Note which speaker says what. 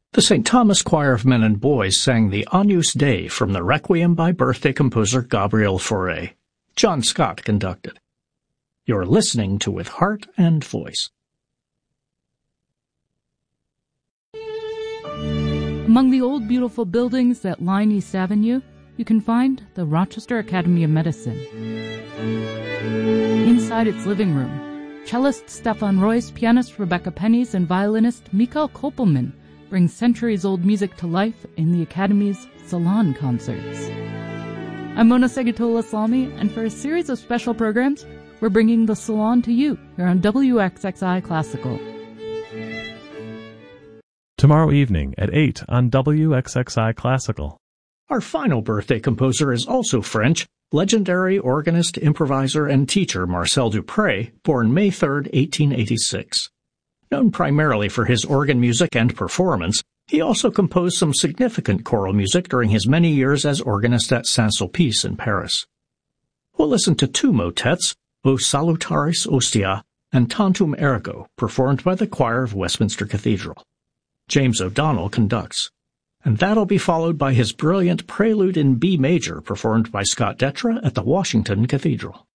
Speaker 1: The St. Thomas Choir of Men and Boys sang the Agnus Dei from the Requiem by birthday composer Gabriel Fauré. John Scott conducted. You're listening to With Heart and Voice.
Speaker 2: Among the old beautiful buildings that line East Avenue, you can find the Rochester Academy of Medicine. Inside its living room, cellist Stefan Royce, pianist Rebecca Pennies, and violinist Mikhail Kopelman bring centuries-old music to life in the Academy's Salon Concerts. I'm Mona Segatola-Slami, and for a series of special programs, we're bringing the Salon to you here on WXXI Classical.
Speaker 3: Tomorrow evening at 8 on WXXI Classical.
Speaker 1: Our final birthday composer is also French, legendary organist, improviser, and teacher Marcel Dupré, born May 3, 1886. Known primarily for his organ music and performance, he also composed some significant choral music during his many years as organist at Saint-Sulpice in Paris. We'll listen to two motets, O Salutaris Ostia and Tantum Ergo, performed by the choir of Westminster Cathedral. James O'Donnell conducts. And that'll be followed by his brilliant Prelude in B major, performed by Scott Dettra at the Washington Cathedral.